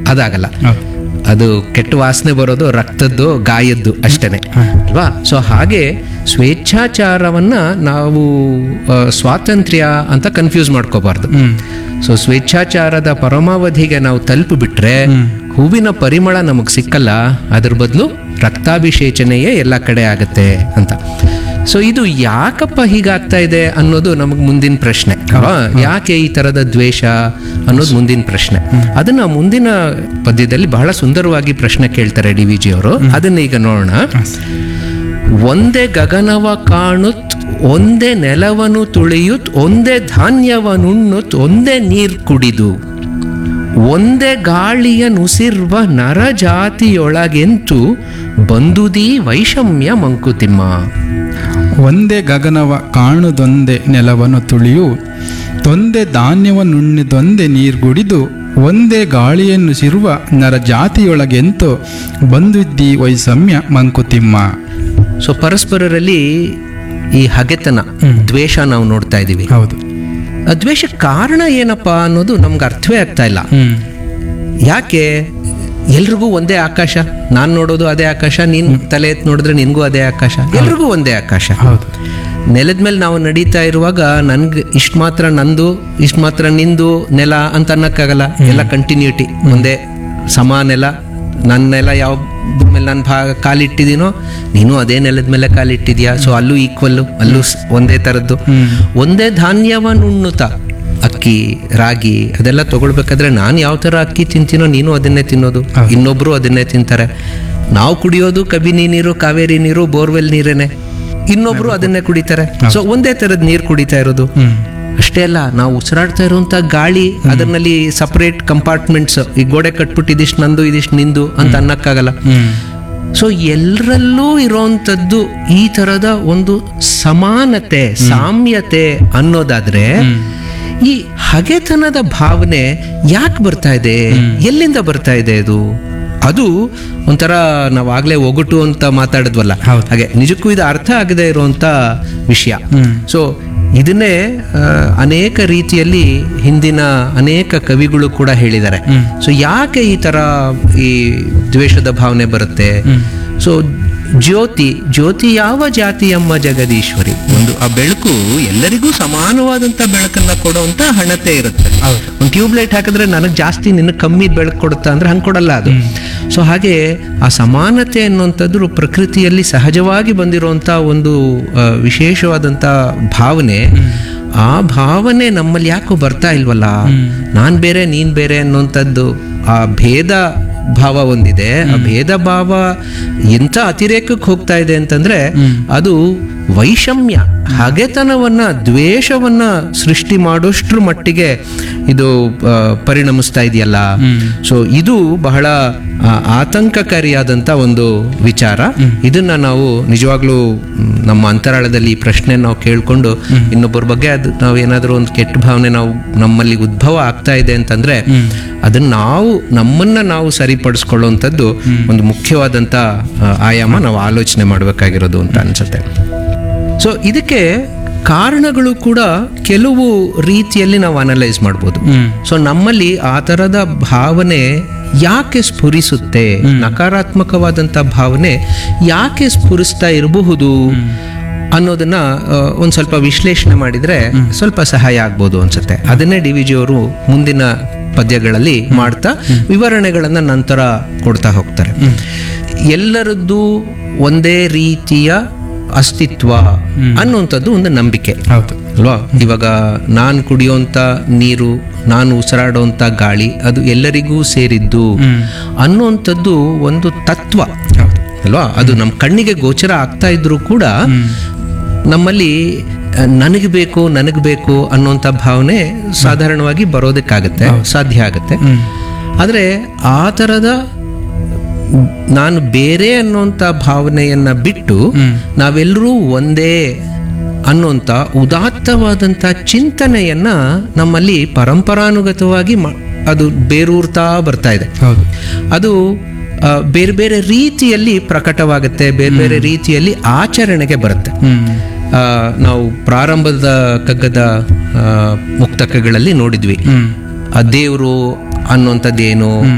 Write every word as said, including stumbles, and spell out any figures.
ಅದಾಗಲ್ಲ. ಅದು ಕೆಟ್ಟ ವಾಸನೆ ಬರೋದು ರಕ್ತದ್ದು, ಗಾಯದ್ದು ಅಷ್ಟೇನೆ ಅಲ್ವಾ. ಸೊ ಹಾಗೆ ಸ್ವೇಚ್ಛಾಚಾರವನ್ನ ನಾವು ಸ್ವಾತಂತ್ರ್ಯ ಅಂತ ಕನ್ಫ್ಯೂಸ್ ಮಾಡ್ಕೋಬಾರ್ದು. ಸೊ ಸ್ವೇಚ್ಛಾಚಾರದ ಪರಮಾವಧಿಗೆ ನಾವು ತಲುಪಿಬಿಟ್ರೆ ಹೂವಿನ ಪರಿಮಳ ನಮಗೆ ಸಿಕ್ಕಲ್ಲ, ಅದ್ರ ಬದಲು ರಕ್ತಾಭಿಷೇಚನೆಯೇ ಎಲ್ಲ ಕಡೆ ಆಗತ್ತೆ ಅಂತ. ಸೊ ಇದು ಯಾಕಪ್ಪ ಹೀಗಾಗ್ತಾ ಇದೆ ಅನ್ನೋದು ನಮಗೆ ಮುಂದಿನ ಪ್ರಶ್ನೆ. ಯಾಕೆ ಈ ಥರದ ದ್ವೇಷ ಅನ್ನೋದು ಮುಂದಿನ ಪ್ರಶ್ನೆ. ಅದನ್ನ ಮುಂದಿನ ಪದ್ಯದಲ್ಲಿ ಬಹಳ ಸುಂದರವಾಗಿ ಪ್ರಶ್ನೆ ಕೇಳ್ತಾರೆ ಡಿ ವಿ ಜಿ ಅವರು. ಅದನ್ನ ಈಗ ನೋಡೋಣ. ಒಂದೇ ಗಗನವ ಕಾಣುತ್, ಒಂದೇ ನೆಲವನು ತುಳಿಯುತ್, ಒಂದೇ ಧಾನ್ಯವನುಣ್ಣುತ್, ಒಂದೇ ನೀರ್ ಕುಡಿದು, ಒಂದೇ ಗಾಳಿಯ ನುಸಿರ್ವ ನರಜಾತಿಯೊಳಗೆಂತು ಬಂದುದೀ ವೈಷಮ್ಯ ಮಂಕುತಿಮ್ಮ. ಒಂದೇ ಗಗನವ ಕಾಣುದೊಂದೇ ನೆಲವನ್ನು ತುಳಿಯು, ತೊಂದೆ ಧಾನ್ಯವನ್ನುಣ್ಣಿದೊಂದೇ ನೀರ್ಗುಡಿದು, ಒಂದೇ ಗಾಳಿಯನ್ನು ಸಿರುವ ನರ ಜಾತಿಯೊಳಗೆಂತು ಬಂದಿದ್ದಿ ವೈಷಮ್ಯ ಮಂಕುತಿಮ್ಮ. ಸೊ ಪರಸ್ಪರರಲ್ಲಿ ಈ ಹಗೆತನ, ದ್ವೇಷ ನಾವು ನೋಡ್ತಾ ಇದ್ದೀವಿ. ಹೌದು. ಆ ದ್ವೇಷ ಕಾರಣ ಏನಪ್ಪಾ ಅನ್ನೋದು ನಮ್ಗೆ ಅರ್ಥವೇ ಆಗ್ತಾ ಇಲ್ಲ. ಯಾಕೆ ಎಲ್ರಿಗೂ ಒಂದೇ ಆಕಾಶ, ನಾನು ನೋಡೋದು ಅದೇ ಆಕಾಶ, ನೀನ್ ತಲೆ ಎತ್ತು ನೋಡಿದ್ರೆ ನಿನ್ಗೂ ಅದೇ ಆಕಾಶ, ಎಲ್ರಿಗೂ ಒಂದೇ ಆಕಾಶ. ಹೌದು. ನೆಲದ ಮೇಲೆ ನಾವು ನಡೀತಾ ಇರುವಾಗ ನನ್ಗೆ ಇಷ್ಟು ಮಾತ್ರ ನಂದು, ಇಷ್ಟು ಮಾತ್ರ ನಿಂದು ನೆಲ ಅಂತ ಅನ್ನಕ್ಕಾಗಲ್ಲ. ಎಲ್ಲ ಕಂಟಿನ್ಯೂಟಿ, ಒಂದೇ ಸಮ ನೆಲ. ನನ್ನ ನೆಲ ಯಾವ ಮೇಲೆ ನಾನು ಭಾ ಕಾಲಿಟ್ಟಿದ್ದೀನೋ ನೀನು ಅದೇ ನೆಲದ ಮೇಲೆ ಕಾಲಿಟ್ಟಿದ್ಯಾ. ಸೊ ಅಲ್ಲೂ ಈಕ್ವಲ್ಲು, ಅಲ್ಲೂ ಒಂದೇ ಥರದ್ದು. ಒಂದೇ ಧಾನ್ಯವನ್ನುಣ್ಣುತ್ತಾ, ಅಕ್ಕಿ ರಾಗಿ ಅದೆಲ್ಲ ತಗೊಳ್ಬೇಕಾದ್ರೆ ನಾನು ಯಾವ ಥರ ಅಕ್ಕಿ ತಿಂತೀನೋ ನೀನು ಅದನ್ನೇ ತಿನ್ನೋದು, ಇನ್ನೊಬ್ರು ಅದನ್ನೇ ತಿಂತಾರೆ. ನಾವು ಕುಡಿಯೋದು ಕಬಿನಿ ನೀರು, ಕಾವೇರಿ ನೀರು, ಬೋರ್ವೆಲ್ ನೀರೇನೆ, ಇನ್ನೊಬ್ರು ಅದನ್ನೇ ಕುಡಿತಾರೆ. ಸೊ ಒಂದೇ ಥರದ ನೀರು ಕುಡಿತಾ ಇರೋದು. ಅಷ್ಟೇ ಅಲ್ಲ, ನಾವು ಉಸಿರಾಡ್ತಾ ಇರುವಂತ ಗಾಳಿ, ಅದರಲ್ಲಿ ಸಪರೇಟ್ ಕಂಪಾರ್ಟ್ಮೆಂಟ್ಸ್, ಈ ಗೋಡೆ ಕಟ್ಬಿಟ್ಟು ಇದಿಷ್ಟು ನಂದು ಇದಿಷ್ಟು ನಿಂದು ಅಂತ ಅನ್ನಕ್ಕಾಗಲ್ಲ. ಸೊ ಎಲ್ಲರಲ್ಲೂ ಇರೋಂಥದ್ದು ಈ ತರದ ಒಂದು ಸಮಾನತೆ, ಸಾಮ್ಯತೆ ಅನ್ನೋದಾದ್ರೆ ಈ ಹಗೆತನದ ಭಾವನೆ ಯಾಕೆ ಬರ್ತಾ ಇದೆ, ಎಲ್ಲಿಂದ ಬರ್ತಾ ಇದೆ ಇದು? ಅದು ಒಂಥರ ನಾವಾಗ್ಲೇ ಒಗಟು ಅಂತ ಮಾತಾಡಿದ್ವಲ್ಲ, ಹಾಗೆ ನಿಜಕ್ಕೂ ಇದು ಅರ್ಥ ಆಗದೆ ಇರುವಂತ ವಿಷಯ. ಸೊ ಇದನ್ನೇ ಅನೇಕ ರೀತಿಯಲ್ಲಿ ಹಿಂದಿನ ಅನೇಕ ಕವಿಗಳು ಕೂಡ ಹೇಳಿದ್ದಾರೆ. ಸೊ ಯಾಕೆ ಈ ತರ ಈ ದ್ವೇಷದ ಭಾವನೆ ಬರುತ್ತೆ? ಸೊ ಜ್ಯೋತಿ ಜ್ಯೋತಿ ಯಾವ ಜಾತಿಯಮ್ಮ ಜಗದೀಶ್ವರಿ, ಒಂದು ಆ ಬೆಳಕು ಎಲ್ಲರಿಗೂ ಸಮಾನವಾದಂತ ಬೆಳಕನ್ನ ಕೊಡುವಂತ ಹಣತೆ ಇರುತ್ತೆ. ಒಂದು ಟ್ಯೂಬ್ ಲೈಟ್ ಹಾಕಿದ್ರೆ ನನಗೆ ಜಾಸ್ತಿ, ನಿನಗೆ ಕಮ್ಮಿ ಬೆಳಕು ಕೊಡುತ್ತಾ ಅಂದ್ರೆ ಹಂಗೆ ಕೊಡಲ್ಲ ಅದು. ಸೊ ಹಾಗೆ ಆ ಸಮಾನತೆ ಅನ್ನುವಂಥದ್ದು ಪ್ರಕೃತಿಯಲ್ಲಿ ಸಹಜವಾಗಿ ಬಂದಿರುವಂತ ಒಂದು ವಿಶೇಷವಾದಂತ ಭಾವನೆ. ಆ ಭಾವನೆ ನಮ್ಮಲ್ಲಿ ಯಾಕೋ ಬರ್ತಾ ಇಲ್ವಲ್ಲ? ನಾನ್ ಬೇರೆ ನೀನ್ ಬೇರೆ ಅನ್ನುವಂಥದ್ದು ಆ ಭೇದ ಭಾವ ಒಂದಿದೆ. ಆ ಭೇದ ಭಾವ ಎಂತ ಅತಿರೇಕಕ್ಕೆ ಹೋಗ್ತಾ ಇದೆ ಅಂತಂದ್ರೆ ಅದು ವೈಷಮ್ಯ, ಹಗೆತನವನ್ನ, ದ್ವೇಷವನ್ನ ಸೃಷ್ಟಿ ಮಾಡೋಷ್ಟ್ರ ಮಟ್ಟಿಗೆ ಇದು ಪರಿಣಮಿಸ್ತಾ ಇದೆಯಲ್ಲ. ಸೊ ಇದು ಬಹಳ ಆತಂಕಕಾರಿಯಾದಂತ ಒಂದು ವಿಚಾರ. ಇದನ್ನ ನಾವು ನಿಜವಾಗ್ಲೂ ನಮ್ಮ ಅಂತರಾಳದಲ್ಲಿ ಈ ಪ್ರಶ್ನೆ ನಾವು ಕೇಳ್ಕೊಂಡು ಇನ್ನೊಬ್ಬರ ಬಗ್ಗೆ ಅದು ನಾವು ಏನಾದರೂ ಒಂದು ಕೆಟ್ಟ ಭಾವನೆ ನಾವು ನಮ್ಮಲ್ಲಿ ಉದ್ಭವ ಆಗ್ತಾ ಇದೆ ಅಂತಂದ್ರೆ ಅದನ್ನ ನಾವು ನಮ್ಮನ್ನ ನಾವು ಸರಿಪಡಿಸ್ಕೊಳ್ಳುವಂಥದ್ದು ಒಂದು ಮುಖ್ಯವಾದಂತ ಆಯಾಮ ನಾವು ಆಲೋಚನೆ ಮಾಡಬೇಕಾಗಿರೋದು ಅಂತ ಅನ್ಸುತ್ತೆ. ಸೊ ಇದಕ್ಕೆ ಕಾರಣಗಳು ಕೂಡ ಕೆಲವು ರೀತಿಯಲ್ಲಿ ನಾವು ಅನಲೈಸ್ ಮಾಡ್ಬೋದು. ಸೊ ನಮ್ಮಲ್ಲಿ ಆ ತರದ ಭಾವನೆ ಯಾಕೆ ಸ್ಫುರಿಸುತ್ತೆ, ನಕಾರಾತ್ಮಕವಾದಂತ ಭಾವನೆ ಯಾಕೆ ಸ್ಫುರಿಸ್ತಾ ಇರಬಹುದು ಅನ್ನೋದನ್ನ ಒಂದ್ ಸ್ವಲ್ಪ ವಿಶ್ಲೇಷಣೆ ಮಾಡಿದ್ರೆ ಸ್ವಲ್ಪ ಸಹಾಯ ಆಗ್ಬೋದು ಅನ್ಸುತ್ತೆ. ಅದನ್ನೇ ಡಿ ವಿ ಜಿ ಅವರು ಮುಂದಿನ ಪದ್ಯಗಳಲ್ಲಿ ಮಾಡ್ತಾ ವಿವರಣೆಗಳನ್ನ ನಂತರ ಕೊಡ್ತಾ ಹೋಗ್ತಾರೆ. ಎಲ್ಲರದ್ದು ಒಂದೇ ರೀತಿಯ ಅಸ್ತಿತ್ವ ಅನ್ನುವಂಥದ್ದು ಒಂದು ನಂಬಿಕೆ ಅಲ್ವಾ? ಇವಾಗ ನಾನು ಕುಡಿಯೋಂಥ ನೀರು, ನಾನು ಉಸಿರಾಡೋಂಥ ಗಾಳಿ ಅದು ಎಲ್ಲರಿಗೂ ಸೇರಿದ್ದು ಅನ್ನುವಂಥದ್ದು ಒಂದು ತತ್ವ ಅಲ್ವಾ? ಅದು ನಮ್ಮ ಕಣ್ಣಿಗೆ ಗೋಚರ ಆಗ್ತಾ ಇದ್ರು ಕೂಡ ನಮ್ಮಲ್ಲಿ ನನಗೆ ಬೇಕು ನನಗೆ ಬೇಕು ಅನ್ನುವಂಥ ಭಾವನೆ ಸಾಧಾರಣವಾಗಿ ಬರೋದಕ್ಕಾಗತ್ತೆ, ಸಾಧ್ಯ ಆಗತ್ತೆ. ಆದರೆ ಆ ಥರದ ನಾನು ಬೇರೆ ಅನ್ನುವಂಥ ಭಾವನೆಯನ್ನ ಬಿಟ್ಟು ನಾವೆಲ್ಲರೂ ಒಂದೇ ಅನ್ನುವಂಥ ಉದಾತ್ತವಾದಂಥ ಚಿಂತನೆಯನ್ನ ನಮ್ಮಲ್ಲಿ ಪರಂಪರಾನುಗತವಾಗಿ ಅದು ಬೇರೂರ್ತಾ ಬರ್ತಾ ಇದೆ. ಅದು ಬೇರೆ ಬೇರೆ ರೀತಿಯಲ್ಲಿ ಪ್ರಕಟವಾಗುತ್ತೆ, ಬೇರೆ ಬೇರೆ ರೀತಿಯಲ್ಲಿ ಆಚರಣೆಗೆ ಬರುತ್ತೆ. ನಾವು ಪ್ರಾರಂಭದ ಕಗ್ಗದ ಮುಕ್ತಕಗಳಲ್ಲಿ ನೋಡಿದ್ವಿ, ಆ ದೇವರು ಅನ್ನುವಂಥದ್ದೇನು,